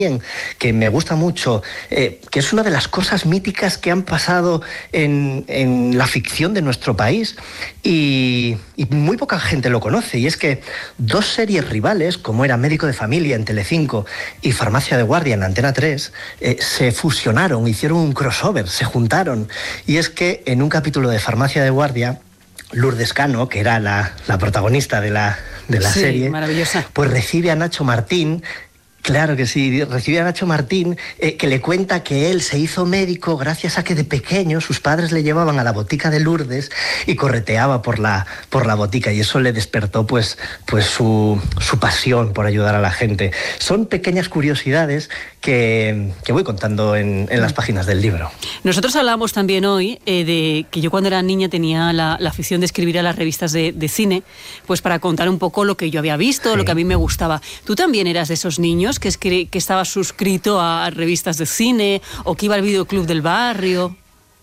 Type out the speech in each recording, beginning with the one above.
que me gusta mucho, que es una de las cosas míticas que han pasado en la ficción de nuestro país y muy poca gente lo conoce, y es que dos series rivales, como era Médico de Familia en Telecinco y Farmacia de Guardia en Antena 3, se fusionaron, hicieron un crossover, se juntaron, y es que en un capítulo de Farmacia de Guardia, Lourdes Cano, que era la protagonista de la serie, maravillosa, pues recibe a Nacho Martín. Claro que sí, recibe a Nacho Martín, que le cuenta que él se hizo médico gracias a que de pequeño sus padres le llevaban a la botica de Lourdes y correteaba por la botica, y eso le despertó pues su pasión por ayudar a la gente. Son pequeñas curiosidades que voy contando en las páginas del libro. Nosotros hablábamos también hoy de que yo cuando era niña tenía la afición de escribir a las revistas de cine, pues para contar un poco lo que yo había visto, sí, lo que a mí me gustaba. ¿Tú también eras de esos niños que estaba suscrito a revistas de cine o que iba al videoclub del barrio?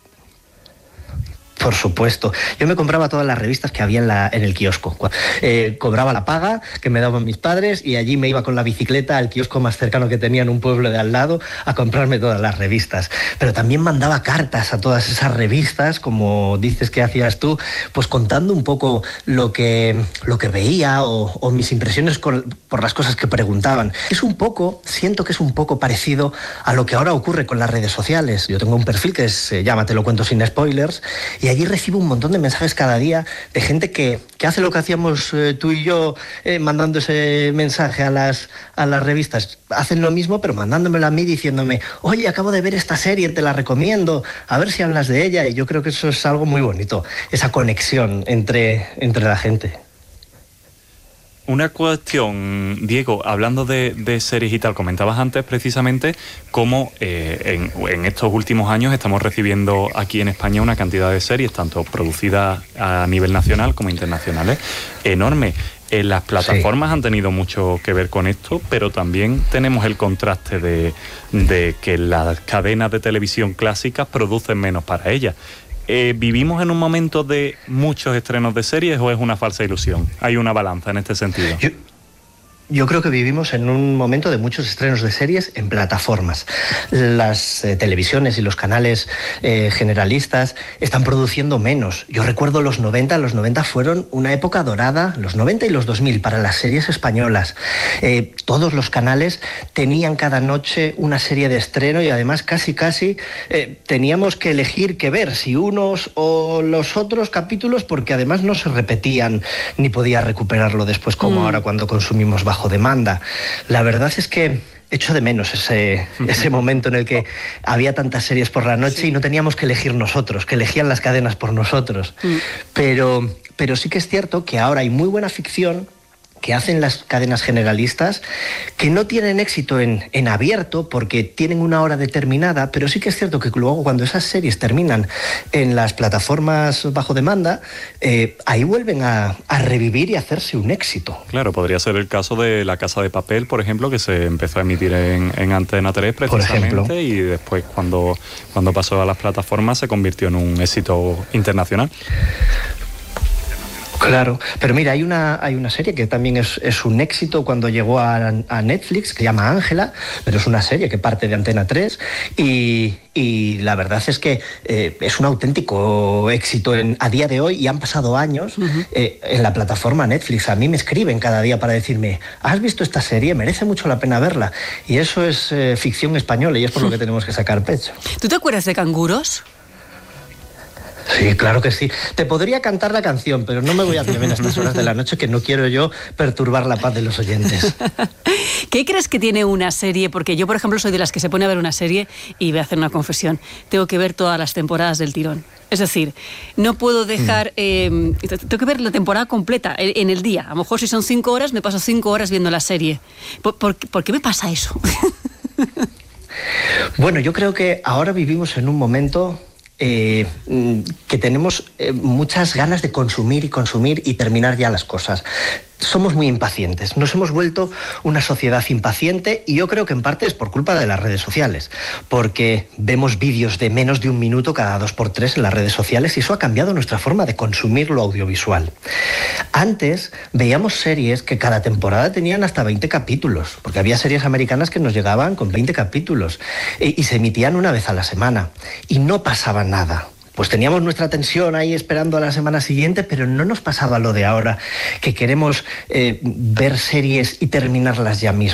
Por supuesto. Yo me compraba todas las revistas que había en el kiosco. Cobraba la paga que me daban mis padres y allí me iba con la bicicleta al kiosco más cercano que tenía en un pueblo de al lado a comprarme todas las revistas. Pero también mandaba cartas a todas esas revistas, como dices que hacías tú, pues contando un poco lo que veía o mis impresiones por las cosas que preguntaban. Siento que es un poco parecido a lo que ahora ocurre con las redes sociales. Yo tengo un perfil que se llama Te lo cuento sin spoilers, y allí recibo un montón de mensajes cada día de gente que hace lo que hacíamos tú y yo, mandando ese mensaje a las revistas. Hacen lo mismo, pero mandándomelo a mí diciéndome: oye, acabo de ver esta serie, te la recomiendo, a ver si hablas de ella. Y yo creo que eso es algo muy bonito, esa conexión entre la gente. Una cuestión, Diego, hablando de series y tal, comentabas antes precisamente cómo en estos últimos años estamos recibiendo aquí en España una cantidad de series, tanto producidas a nivel nacional como internacionales, enorme. Las plataformas, sí, han tenido mucho que ver con esto, pero también tenemos el contraste de que las cadenas de televisión clásicas producen menos para ellas. ¿Vivimos en un momento de muchos estrenos de series o es una falsa ilusión? ¿Hay una balanza en este sentido? Yo creo que vivimos en un momento de muchos estrenos de series en plataformas. Las televisiones y los canales generalistas están produciendo menos. Yo recuerdo los 90 fueron una época dorada, los 90 y los 2000, para las series españolas. Todos los canales tenían cada noche una serie de estreno y además casi teníamos que elegir qué ver, si unos o los otros capítulos, porque además no se repetían ni podía recuperarlo después como ahora cuando consumimos bajo demanda. La verdad es que echo de menos ese momento en el que había tantas series por la noche, sí, y no teníamos que elegir nosotros, que elegían las cadenas por nosotros. Pero sí que es cierto que ahora hay muy buena ficción que hacen las cadenas generalistas, que no tienen éxito en abierto porque tienen una hora determinada, pero sí que es cierto que luego cuando esas series terminan en las plataformas bajo demanda, ahí vuelven a revivir y a hacerse un éxito. Claro, podría ser el caso de La Casa de Papel, por ejemplo, que se empezó a emitir en Antena 3 precisamente, y después cuando pasó a las plataformas se convirtió en un éxito internacional. Claro, pero mira, hay una serie que también es un éxito cuando llegó a Netflix, que se llama Ángela, pero es una serie que parte de Antena 3 y la verdad es que es un auténtico éxito a día de hoy, y han pasado años en la plataforma Netflix. A mí me escriben cada día para decirme: ¿has visto esta serie? Merece mucho la pena verla. Y eso es ficción española y es por lo que tenemos que sacar pecho. ¿Tú te acuerdas de Canguros? Sí, claro que sí. Te podría cantar la canción, pero no me voy a atrever a estas horas de la noche, que no quiero yo perturbar la paz de los oyentes. ¿Qué crees que tiene una serie? Porque yo, por ejemplo, soy de las que se pone a ver una serie y voy a hacer una confesión. Tengo que ver todas las temporadas del tirón. Es decir, no puedo dejar... tengo que ver la temporada completa en el día. A lo mejor si son 5 horas, me paso 5 horas viendo la serie. ¿Por qué me pasa eso? Bueno, yo creo que ahora vivimos en un momento... que tenemos muchas ganas de consumir y terminar ya las cosas. somos muy impacientes, nos hemos vuelto una sociedad impaciente y yo creo que en parte es por culpa de las redes sociales, porque vemos vídeos de menos de un minuto cada 2x3 en las redes sociales y eso ha cambiado nuestra forma de consumir lo audiovisual. Antes veíamos series que cada temporada tenían hasta 20 capítulos, porque había series americanas que nos llegaban con 20 capítulos y se emitían una vez a la semana y no pasaba nada. Pues teníamos nuestra tensión ahí esperando a la semana siguiente, pero no nos pasaba lo de ahora, que queremos ver series y terminarlas ya mismo.